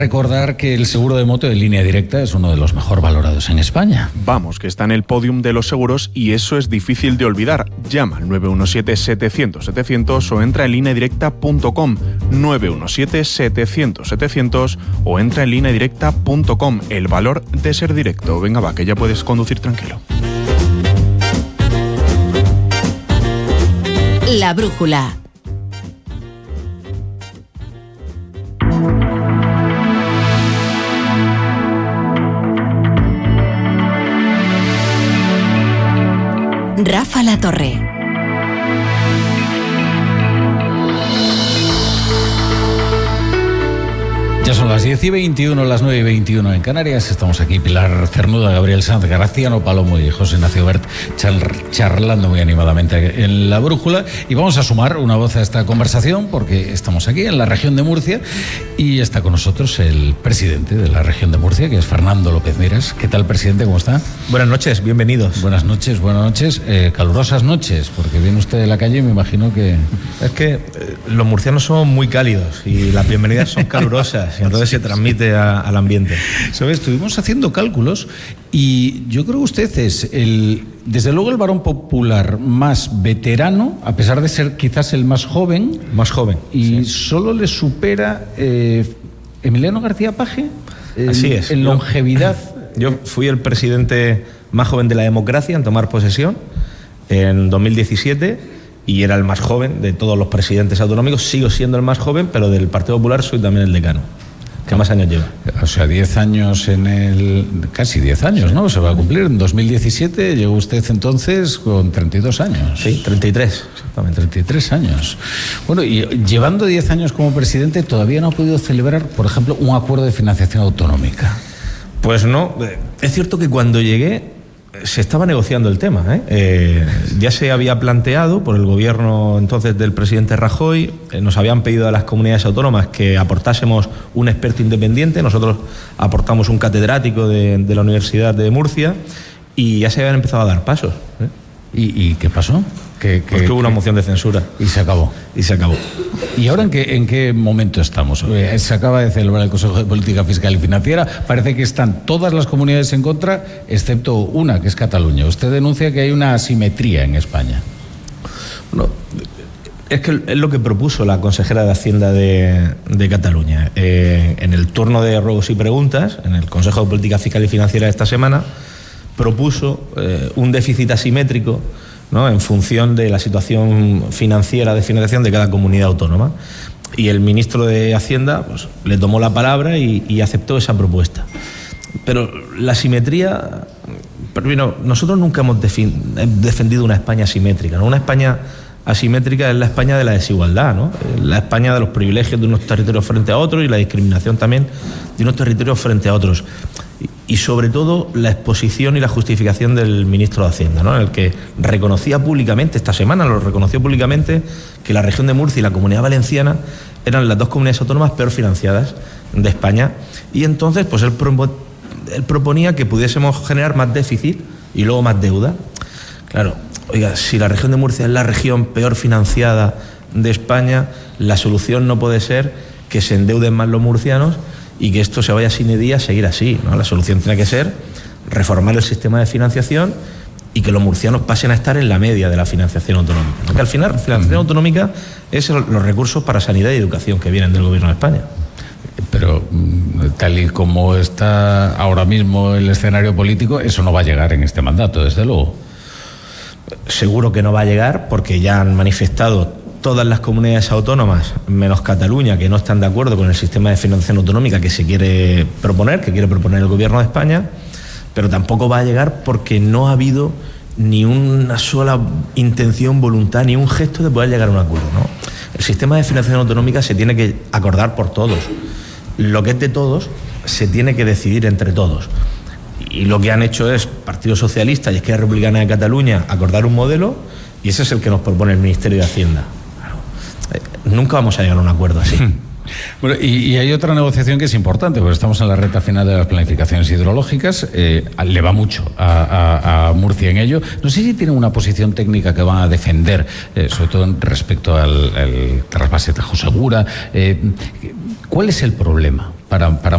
Recordar que el seguro de moto de Línea Directa es uno de los mejor valorados en España. Vamos, que está en el podium de los seguros y eso es difícil de olvidar. Llama al 917-700-700 o entra en lineadirecta.com, 917-700-700 o entra en lineadirecta.com. El valor de ser directo. Venga, va, que ya puedes conducir tranquilo. La brújula. Rafa La Torre. Ya son las 10:21, las 9:21 en Canarias. Estamos aquí Pilar Cernuda, Gabriel Sanz, Graciano Palomo y José Ignacio Bert charlando muy animadamente en La Brújula. Y vamos a sumar una voz a esta conversación porque estamos aquí en la región de Murcia y está con nosotros el presidente de la región de Murcia, que es Fernando López Miras. ¿Qué tal, presidente? ¿Cómo está? Buenas noches, bienvenidos. Buenas noches. Calurosas noches, porque viene usted de la calle y me imagino que... Es que los murcianos son muy cálidos y las bienvenidas son calurosas. Y entonces se transmite al ambiente. ¿Sabes? Estuvimos haciendo cálculos y yo creo que usted es desde luego el varón popular más veterano, a pesar de ser quizás el más joven. Más joven. Y sí, solo le supera Emiliano García Paje. Así es. En longevidad. Yo fui el presidente más joven de la democracia en tomar posesión en 2017. Y era el más joven de todos los presidentes autonómicos. Sigo siendo el más joven, pero del Partido Popular soy también el decano. ¿Qué más años lleva? O sea, 10 años casi 10 años, sí, ¿no? Se va a cumplir. En 2017 llegó usted entonces con 32 años. Sí, 33, exactamente. 33 años. Bueno, y llevando 10 años como presidente, ¿todavía no ha podido celebrar, por ejemplo, un acuerdo de financiación autonómica? Pues no. Es cierto que cuando llegué se estaba negociando el tema, ya se había planteado por el gobierno entonces del presidente Rajoy, nos habían pedido a las comunidades autónomas que aportásemos un experto independiente, nosotros aportamos un catedrático de la Universidad de Murcia y ya se habían empezado a dar pasos. ¿Y qué pasó? Pues que hubo una moción de censura. Y se acabó. ¿Y ahora en qué momento estamos? Se acaba de celebrar el Consejo de Política Fiscal y Financiera. Parece que están todas las comunidades en contra, excepto una, que es Cataluña. Usted denuncia que hay una asimetría en España. Bueno, es que es lo que propuso la consejera de Hacienda de Cataluña. En el turno de ruegos y preguntas, en el Consejo de Política Fiscal y Financiera de esta semana, propuso un déficit asimétrico, ¿no?, en función de la situación financiera de financiación de cada comunidad autónoma. Y el ministro de Hacienda pues, le tomó la palabra y aceptó esa propuesta. Pero la asimetría... nosotros nunca hemos defendido una España asimétrica, ¿no? Una España asimétrica es la España de la desigualdad, ¿no? La España de los privilegios de unos territorios frente a otros y la discriminación también de unos territorios frente a otros. Y sobre todo la exposición y la justificación del ministro de Hacienda, ¿no?, en el que reconocía públicamente, esta semana lo reconoció públicamente, que la región de Murcia y la Comunidad Valenciana eran las dos comunidades autónomas peor financiadas de España. Y entonces pues él proponía que pudiésemos generar más déficit y luego más deuda. Claro, oiga, si la región de Murcia es la región peor financiada de España, la solución no puede ser que se endeuden más los murcianos y que esto se vaya sine die a seguir así, ¿no? La solución tiene que ser reformar el sistema de financiación y que los murcianos pasen a estar en la media de la financiación autonómica, ¿no? Que al final la financiación autonómica es los recursos para sanidad y educación que vienen del gobierno de España. Pero tal y como está ahora mismo el escenario político, eso no va a llegar en este mandato, desde luego. Seguro que no va a llegar porque ya han manifestado todas las comunidades autónomas, menos Cataluña, que no están de acuerdo con el sistema de financiación autonómica que quiere proponer el gobierno de España, pero tampoco va a llegar porque no ha habido ni una sola intención, voluntad, ni un gesto de poder llegar a un acuerdo, ¿no? El sistema de financiación autonómica se tiene que acordar por todos. Lo que es de todos se tiene que decidir entre todos. Y lo que han hecho es Partido Socialista y Esquerra Republicana de Cataluña acordar un modelo y ese es el que nos propone el Ministerio de Hacienda. Nunca vamos a llegar a un acuerdo así. Bueno, y hay otra negociación que es importante, porque estamos en la recta final de las planificaciones hidrológicas, le va mucho a Murcia en ello. No sé si tienen una posición técnica que van a defender, sobre todo respecto al trasvase Tajo Segura. ¿Cuál es el problema para